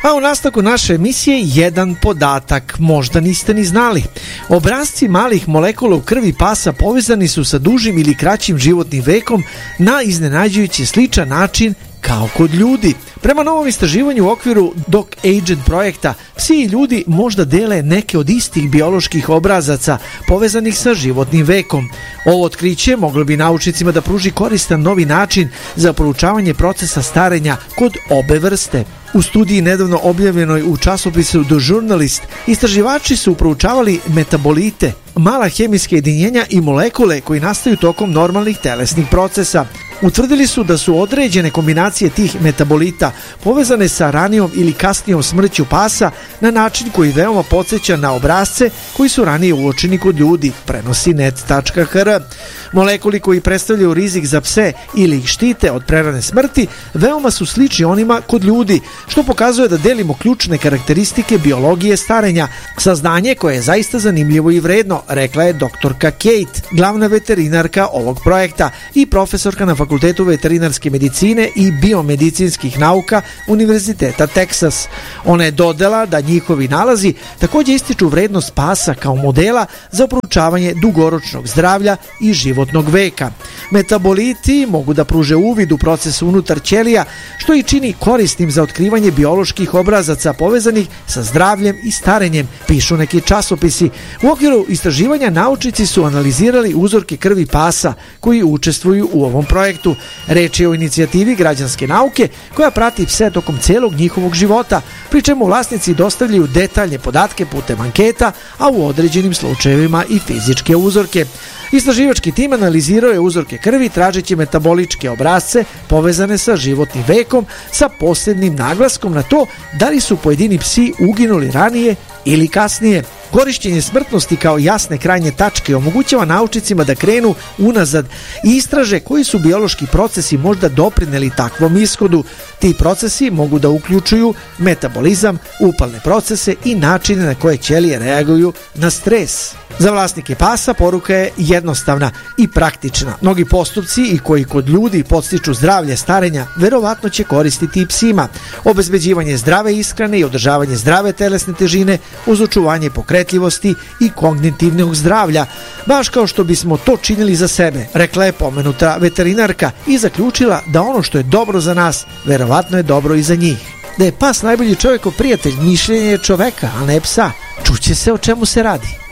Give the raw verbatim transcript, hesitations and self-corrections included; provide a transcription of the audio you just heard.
A u nastavku naše emisije jedan podatak, možda niste ni znali. Obrasci malih molekula u krvi pasa povezani su sa dužim ili kraćim životnim vekom na iznenađujuće sličan način kao kod ljudi. Prema novom istraživanju u okviru Doc Agent projekta, psi i ljudi možda dele neke od istih bioloških obrazaca povezanih sa životnim vekom. Ovo otkriće moglo bi naučnicima da pruži koristan novi način za proučavanje procesa starenja kod obe vrste. U studiji nedavno objavljenoj u časopisu The Journalist, istraživači su proučavali metabolite, mala hemijska jedinjenja i molekule koji nastaju tokom normalnih telesnih procesa. Utvrdili su da su određene kombinacije tih metabolita povezane sa ranijom ili kasnijom smrću pasa na način koji veoma podsjeća na obrasce koji su ranije uočeni kod ljudi, prenosi net tačka h r. Molekuli koji predstavljaju rizik za pse ili ih štite od prerane smrti veoma su slični onima kod ljudi, što pokazuje da delimo ključne karakteristike biologije starenja. Saznanje koje je zaista zanimljivo i vredno, rekla je doktorka Kate, glavna veterinarka ovog projekta i profesorka na Fakultetu veterinarske medicine i biomedicinskih nauka Univerziteta Teksas. Ona je dodala da njihovi nalazi također ističu vrednost pasa kao modela za proučavanje dugoročnog zdravlja i životnog veka. Metaboliti mogu da pruže uvid u proces unutar ćelija, što i čini korisnim za otkrivanje bioloških obrazaca povezanih sa zdravljem i starenjem, pišu neki časopisi. U okviru istraživanja naučnici su analizirali uzorke krvi pasa koji učestvuju u ovom projektu. Reč je o inicijativi građanske nauke koja prati pse tokom celog njihovog života, pri čemu vlasnici dostavljaju detaljne podatke putem anketa, a u određenim slučajevima i fizičke uzorke. Istraživački tim analizirao je uzorke krvi tražeći metaboličke obrasce povezane sa životnim vekom sa posebnim naglaskom na to da li su pojedini psi uginuli ranije ili kasnije. Korišćenje smrtnosti kao jasne krajnje tačke omogućava naučnicima da krenu unazad i istraže koji su biološki procesi možda doprineli takvom ishodu. Ti procesi mogu da uključuju metabolizam, upalne procese i načine na koje ćelije reaguju na stres. Za vlasnike pasa poruka je jednostavna i praktična. Mnogi postupci i koji kod ljudi podstiču zdravlje starenja verovatno će koristiti i psima. Obezbeđivanje zdrave ishrane i održavanje zdrave telesne težine uz očuvanje pokretljivosti i kognitivnog zdravlja, baš kao što bismo to činili za sebe, rekla je pomenuta veterinarka i zaključila da ono što je dobro za nas verovatno je dobro i za njih. Da je pas najbolji čovjekov prijatelj, mišljenje je čoveka, a ne psa. Čuće se o čemu se radi.